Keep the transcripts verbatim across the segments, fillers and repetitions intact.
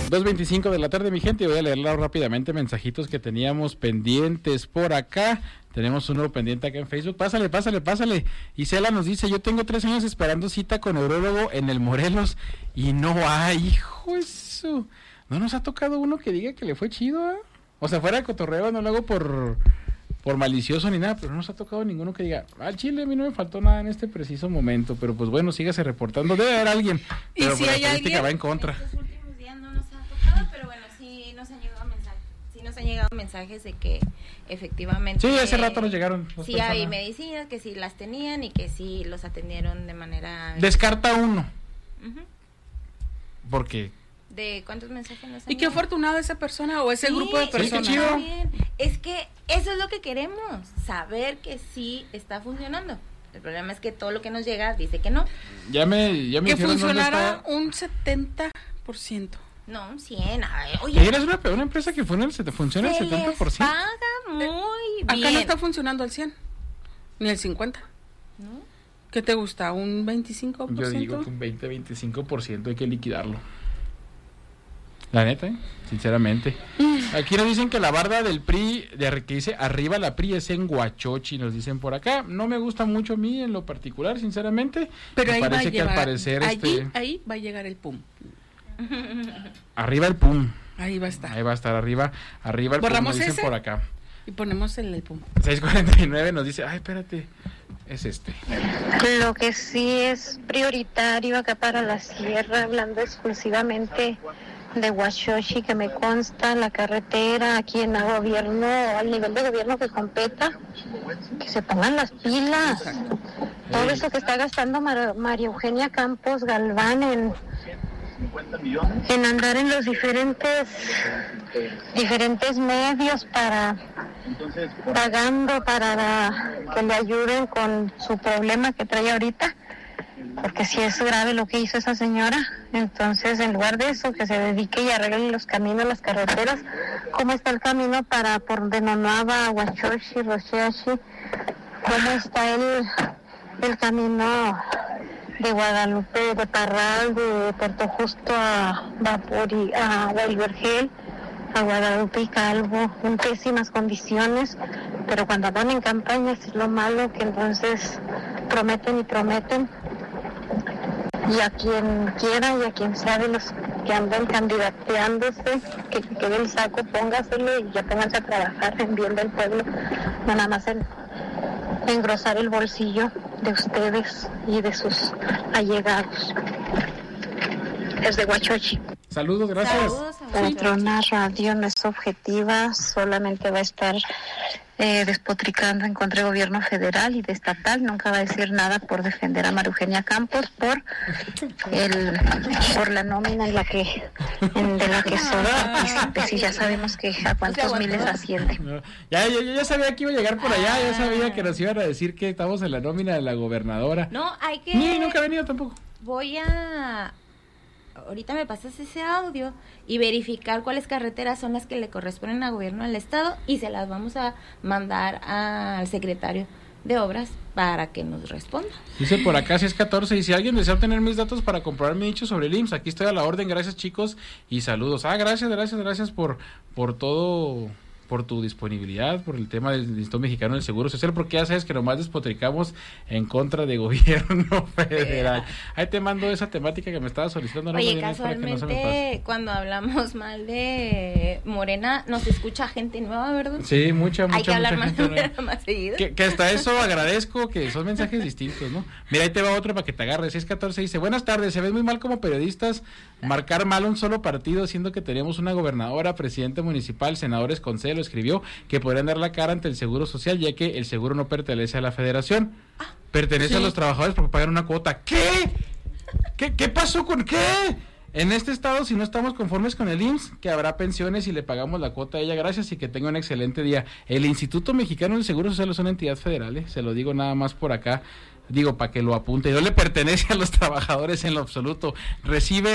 dos veinticinco de la tarde, mi gente, y voy a leerla rápidamente, mensajitos que teníamos pendientes por acá. Tenemos uno pendiente acá en Facebook. Pásale, pásale, pásale. Isela nos dice, yo tengo tres años esperando cita con neurólogo en el Morelos y no hay, hijo eso. No nos ha tocado uno que diga que le fue chido, ¿eh? O sea, fuera de cotorreo, no lo hago por, por malicioso ni nada, pero no nos ha tocado ninguno que diga, al chile a mí no me faltó nada en este preciso momento, pero pues bueno, sígase reportando, debe haber alguien, pero ¿Y si la hay estadística alguien? va en contra. Estos últimos días no nos ha tocado, pero bueno, sí nos han llegado mensajes, sí nos han llegado mensajes de que efectivamente... Sí, hace rato nos llegaron. Sí hay medicinas, que sí las tenían y que sí los atendieron de manera... Descarta uno, Uh-huh. porque... ¿De cuántos mensajes nos han Y qué llegado? afortunada esa persona o ese Sí, grupo de sí, qué personas. chido. está bien. Es que eso es lo que queremos, saber que sí está funcionando. El problema es que todo lo que nos llega dice que no. Ya me, ya me Que dijeron dónde funcionara está. un setenta por ciento. No, un cien. Ay, ¿Y oye, eres una, una empresa que funciona el, set- funciona el se setenta por les ciento? paga muy Acá bien. no está funcionando al cien, ni al cincuenta. ¿No? ¿Qué te gusta? ¿Un veinticinco por ciento? Yo digo que un veinte a veinticinco por ciento hay que liquidarlo. La neta, ¿eh? Sinceramente. Aquí nos dicen que la barda del P R I, de, que dice arriba la P R I, es en Huachochi, nos dicen por acá. No me gusta mucho a mí en lo particular, sinceramente. Pero Me ahí va a parece que llegar, al parecer allí, este, ahí va a llegar el pum. arriba el pum. Ahí va a estar. Ahí va a estar arriba, arriba el pum, ¿Borramos nos dicen ese? por acá. Y ponemos el, el pum. seis cuarenta y nueve nos dice, ay, espérate, es este. Lo que sí es prioritario acá para la sierra, hablando exclusivamente de Huachochi, que me consta, la carretera aquí en el gobierno, al nivel de gobierno que competa, que se pongan las pilas. Todo eso que está gastando Mar- María Eugenia Campos Galván en, en andar en los diferentes diferentes medios para pagando para la- que le ayuden con su problema que trae ahorita, porque si es grave lo que hizo esa señora. Entonces, en lugar de eso, que se dedique y arregle los caminos, las carreteras. ¿Cómo está el camino para por de Nonuava, Huachochi, Rocheachi? ¿Cómo está el, el camino de Guadalupe, de Parral, de Puerto Justo a Vapori, a Guayvergel, a Guadalupe y Calvo, en pésimas condiciones? Pero cuando van en campaña es lo malo, que entonces prometen y prometen. Y a quien quiera y a quien sea de los que andan candidateándose, que quede el saco, póngaselo y ya pónganse a trabajar en bien del pueblo, no nada más en engrosar el bolsillo de ustedes y de sus allegados. Desde Huachochi. Saludos, gracias. Saludos a Patrona Radio no es objetiva, solamente va a estar eh, despotricando en contra del gobierno federal y de estatal. Nunca va a decir nada por defender a María Eugenia Campos por el por la nómina en la que en, de la que son partícipes, y ya sabemos que a cuántos miles asciende. No, ya, ya, ya sabía que iba a llegar por allá, ya sabía que nos iban a decir que estamos en la nómina de la gobernadora. No, hay que... Ni nunca ha venido tampoco. Voy a... Ahorita me pasas ese audio y verificar cuáles carreteras son las que le corresponden al gobierno del estado y se las vamos a mandar al secretario de obras para que nos responda. Dice por acá si es catorce y si alguien desea obtener mis datos para comprobar mi dicho sobre el I M S S, aquí estoy a la orden, gracias chicos y saludos. Ah, gracias, gracias, gracias por, por todo, por tu disponibilidad, por el tema del Instituto Mexicano del Seguro Social, porque ya sabes que nomás despotricamos en contra de gobierno federal. Ahí te mando esa temática que me estaba solicitando. Oye, no, casualmente, no se me pase. cuando hablamos mal de Morena, nos escucha gente nueva, ¿verdad? Sí, mucha, mucha, Hay que hablar mucha más, gente nueva. más seguido. Que, que hasta eso agradezco que son mensajes distintos, ¿no? Mira, ahí te va otro para que te agarres. seis catorce dice, buenas tardes, se ven muy mal como periodistas marcar mal un solo partido, siendo que teníamos una gobernadora, presidente municipal, senadores con C, lo escribió, que podrían dar la cara ante el Seguro Social, ya que el seguro no pertenece a la federación, pertenece sí. a los trabajadores porque pagan una cuota. ¿Qué? ¿Qué, qué pasó con qué? En este estado, si no estamos conformes con el I M S S, que habrá pensiones y le pagamos la cuota a ella, gracias y que tenga un excelente día. El Instituto Mexicano del Seguro Social es una entidad federal, ¿eh? Se lo digo nada más por acá, digo para que lo apunte, no le pertenece a los trabajadores en lo absoluto, recibe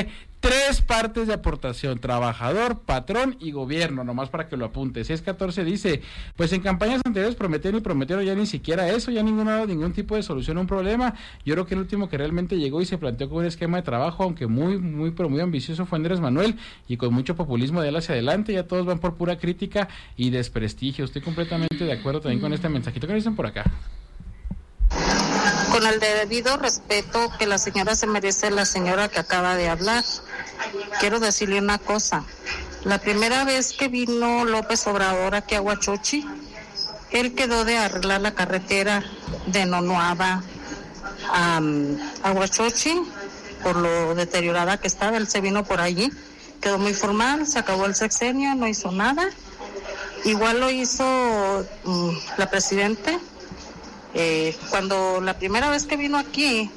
tres partes de aportación: trabajador, patrón y gobierno, nomás para que lo apunte. seis catorce dice, pues en campañas anteriores prometieron y prometieron ya ni siquiera eso, ya ningún, ningún tipo de solución a un problema. Yo creo que el último que realmente llegó y se planteó con un esquema de trabajo, aunque muy, muy, pero muy ambicioso, fue Andrés Manuel, y con mucho populismo de él hacia adelante, ya todos van por pura crítica y desprestigio. Estoy completamente de acuerdo también con este mensajito que dicen por acá. Con el debido respeto que la señora se merece, la señora que acaba de hablar, quiero decirle una cosa. La primera vez que vino López Obrador aquí a Huachochi, él quedó de arreglar la carretera de Nonuaba a, a Huachochi, por lo deteriorada que estaba. Él se vino por allí, quedó muy formal, se acabó el sexenio, no hizo nada. Igual lo hizo um, la presidenta. Eh, cuando la primera vez que vino aquí,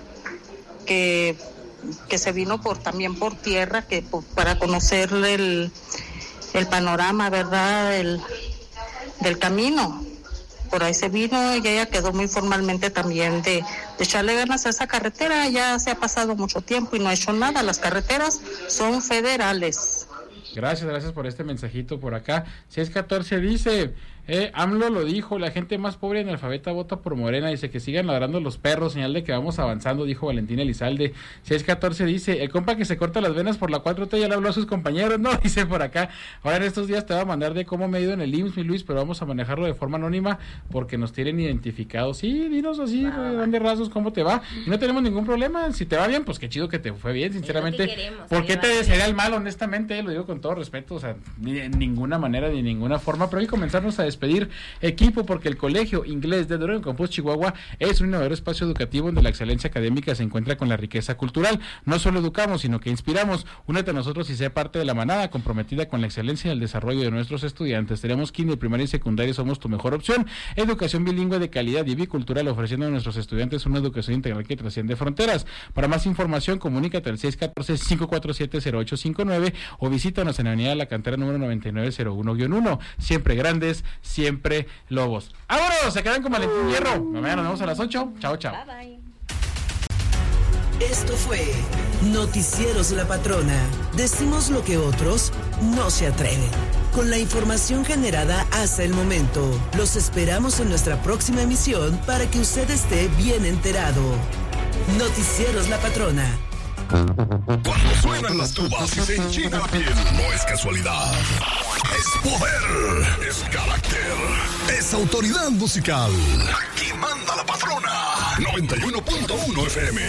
que, que se vino por también por tierra, que por, para conocer el, el panorama, ¿verdad?, el, del camino. Por ahí se vino y ella quedó muy formalmente también de, de echarle ganas a esa carretera. Ya se ha pasado mucho tiempo y no ha hecho nada. Las carreteras son federales. Gracias, gracias por este mensajito por acá. seis catorce dice, eh, AMLO lo dijo, la gente más pobre y analfabeta vota por Morena, dice que sigan ladrando los perros, señal de que vamos avanzando, dijo Valentín Elizalde. seis catorce dice, el compa que se corta las venas por la cuatro T ya le habló a sus compañeros, no, dice por acá. Ahora en estos días te va a mandar de cómo me he ido en el I M S S, mi Luis, pero vamos a manejarlo de forma anónima porque nos tienen identificados. Sí, dinos así, de grandes rasgos, cómo te va. Y no tenemos ningún problema, si te va bien, pues qué chido que te fue bien, sinceramente. Es lo que queremos, ¿Por qué te va desearía el mal, honestamente? Lo digo con todo respeto, o sea, ni de ninguna manera, ni de ninguna forma, pero hoy comenzamos a despedir equipo porque el Colegio Inglés de Dorado en Campos, Chihuahua, es un innovador espacio educativo donde la excelencia académica se encuentra con la riqueza cultural. No solo educamos, sino que inspiramos. Únete a nosotros y sea parte de la manada comprometida con la excelencia y el desarrollo de nuestros estudiantes. Tenemos kinder, primaria y secundaria, somos tu mejor opción. Educación bilingüe de calidad y bicultural, ofreciendo a nuestros estudiantes una educación integral que trasciende fronteras. Para más información, comunícate al seis catorce, cinco cuatro siete, cero ocho cinco nueve o visítanos en la avenida La Cantera número noventa y nueve cero uno guión uno. Siempre grandes, siempre lobos. ¡Vámonos! Se quedan con Valentín Hierro. Mañana nos vemos a las ocho. Chao, chao. Bye, bye. Esto fue Noticieros La Patrona. Decimos lo que otros no se atreven. Con la información generada hasta el momento. Los esperamos en nuestra próxima emisión para que usted esté bien enterado. Noticieros La Patrona. Cuando suenan las tubas y se enchina la piel, no es casualidad. Es poder, es carácter, es autoridad musical. Aquí manda la patrona. noventa y uno punto uno F M.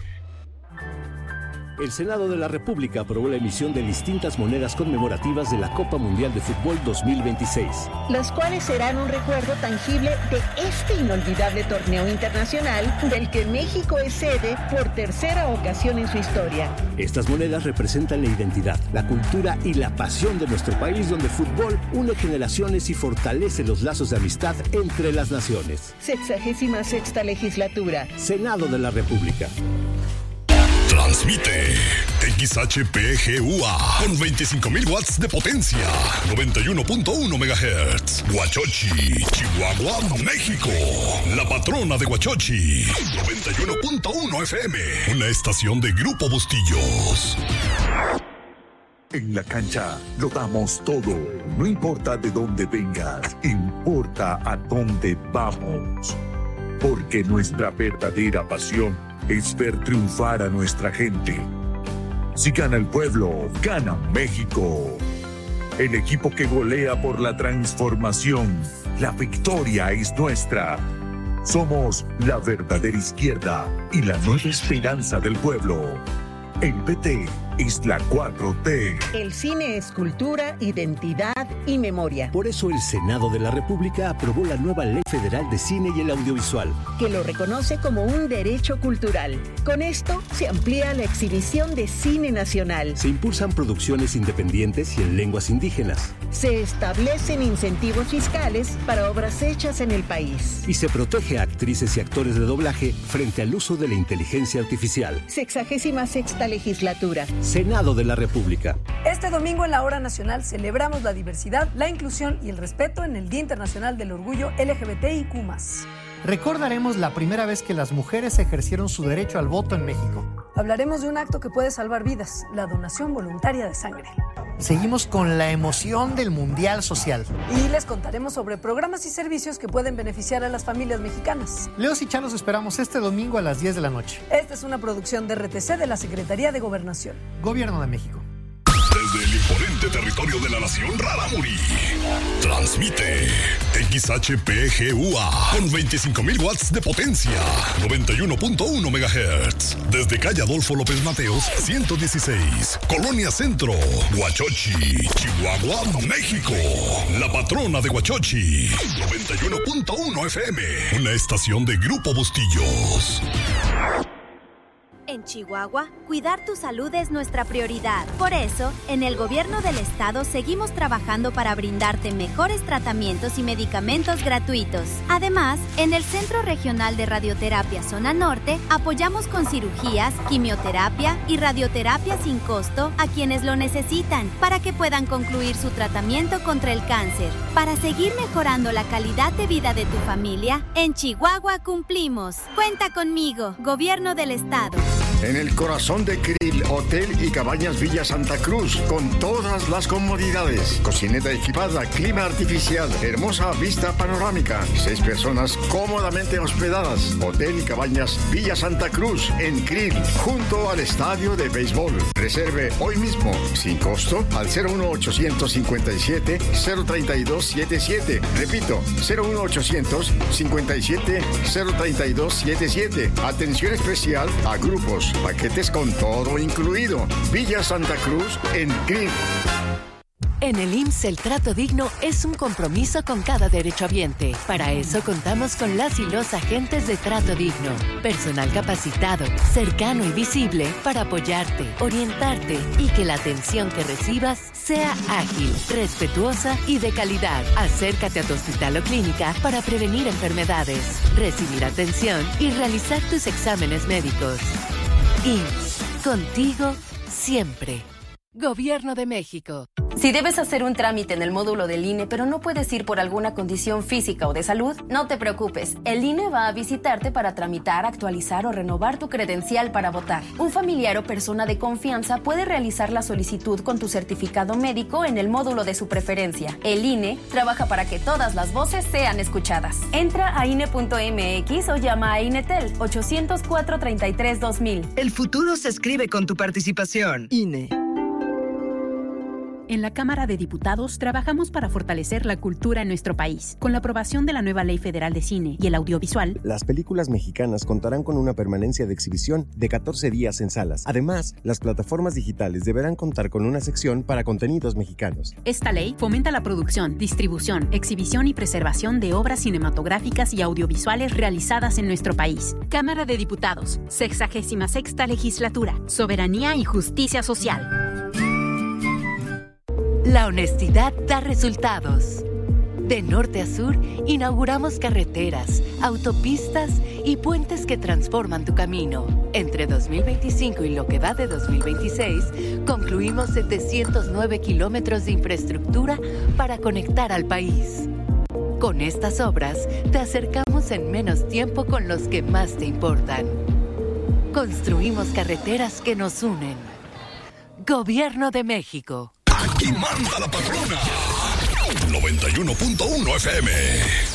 El Senado de la República aprobó la emisión de distintas monedas conmemorativas de la Copa Mundial de Fútbol dos mil veintiséis. Las cuales serán un recuerdo tangible de este inolvidable torneo internacional del que México es sede por tercera ocasión en su historia. Estas monedas representan la identidad, la cultura y la pasión de nuestro país, donde el fútbol une generaciones y fortalece los lazos de amistad entre las naciones. Sexagésima sexta legislatura. Senado de la República. Transmite X H P G U A con veinticinco mil watts de potencia, noventa y uno punto uno megahertz. Huachochi, Chihuahua, México. La patrona de Huachochi, noventa y uno punto uno F M. Una estación de Grupo Bustillos. En la cancha lo damos todo. No importa de dónde vengas, importa a dónde vamos. Porque nuestra verdadera pasión es ver triunfar a nuestra gente. Si gana el pueblo, gana México. El equipo que golea por la transformación. La victoria es nuestra. Somos la verdadera izquierda y la nueva esperanza del pueblo. El P T es la cuatro T. El cine es cultura, identidad y memoria. Por eso el Senado de la República aprobó la nueva Ley Federal de Cine y el Audiovisual, que lo reconoce como un derecho cultural. Con esto se amplía la exhibición de cine nacional. Se impulsan producciones independientes y en lenguas indígenas. Se establecen incentivos fiscales para obras hechas en el país. Y se protege a actrices y actores de doblaje frente al uso de la inteligencia artificial. Sexagésima sexta legislatura. Senado de la República. Este domingo en la Hora Nacional celebramos la diversidad, la inclusión y el respeto en el Día Internacional del Orgullo L G B T I Q más. Recordaremos la primera vez que las mujeres ejercieron su derecho al voto en México. Hablaremos de un acto que puede salvar vidas, la donación voluntaria de sangre. Seguimos con la emoción del Mundial Social. Y les contaremos sobre programas y servicios que pueden beneficiar a las familias mexicanas. Leos y Chan los esperamos este domingo a las diez de la noche. Esta es una producción de R T C de la Secretaría de Gobernación. Gobierno de México. Desde el imponente territorio de la nación Rarámuri, transmite X H P G U A con veinticinco mil watts de potencia, noventa y uno punto uno megahertz. Desde calle Adolfo López Mateos, ciento dieciséis, Colonia Centro, Huachochi, Chihuahua, México. La patrona de Huachochi, noventa y uno punto uno F M, una estación de Grupo Bustillos. En Chihuahua, cuidar tu salud es nuestra prioridad. Por eso, en el gobierno del estado seguimos trabajando para brindarte mejores tratamientos y medicamentos gratuitos. Además, en el Centro Regional de Radioterapia Zona Norte, apoyamos con cirugías, quimioterapia y radioterapia sin costo a quienes lo necesitan para que puedan concluir su tratamiento contra el cáncer. Para seguir mejorando la calidad de vida de tu familia, en Chihuahua cumplimos. Cuenta conmigo, Gobierno del Estado. En el corazón de Krill, Hotel y Cabañas Villa Santa Cruz, con todas las comodidades. Cocineta equipada, clima artificial, hermosa vista panorámica. Seis personas cómodamente hospedadas. Hotel y Cabañas Villa Santa Cruz, en Krill, junto al estadio de béisbol. Reserve hoy mismo, sin costo, al cero uno ochocientos cincuenta y siete cero treinta y dos setenta y siete. Repito, cero uno ochocientos cincuenta y siete cero treinta y dos setenta y siete. Atención especial a grupos, paquetes con todo incluido. Villa Santa Cruz en Krill. En el I M S S el trato digno es un compromiso con cada derechohabiente. Para eso contamos con las y los agentes de trato digno. Personal capacitado, cercano y visible para apoyarte, orientarte y que la atención que recibas sea ágil, respetuosa y de calidad. Acércate a tu hospital o clínica para prevenir enfermedades, recibir atención y realizar tus exámenes médicos. I M S S, contigo siempre. Gobierno de México. Si debes hacer un trámite en el módulo del I N E, pero no puedes ir por alguna condición física o de salud, no te preocupes. El I N E va a visitarte para tramitar, actualizar o renovar tu credencial para votar. Un familiar o persona de confianza puede realizar la solicitud con tu certificado médico en el módulo de su preferencia. El I N E trabaja para que todas las voces sean escuchadas. Entra a I N E punto M X o llama a INETEL ochocientos cuatro treinta y tres dos mil. El futuro se escribe con tu participación. I N E. En la Cámara de Diputados trabajamos para fortalecer la cultura en nuestro país. Con la aprobación de la nueva Ley Federal de Cine y el Audiovisual, las películas mexicanas contarán con una permanencia de exhibición de catorce días en salas. Además, las plataformas digitales deberán contar con una sección para contenidos mexicanos. Esta ley fomenta la producción, distribución, exhibición y preservación de obras cinematográficas y audiovisuales realizadas en nuestro país. Cámara de Diputados, sexagésima sexta legislatura, soberanía y justicia social. La honestidad da resultados. De norte a sur, inauguramos carreteras, autopistas y puentes que transforman tu camino. Entre dos mil veinticinco y lo que va de dos mil veintiséis, concluimos setecientos nueve kilómetros de infraestructura para conectar al país. Con estas obras, te acercamos en menos tiempo con los que más te importan. Construimos carreteras que nos unen. Gobierno de México. Aquí manda la patrona. noventa y uno punto uno F M.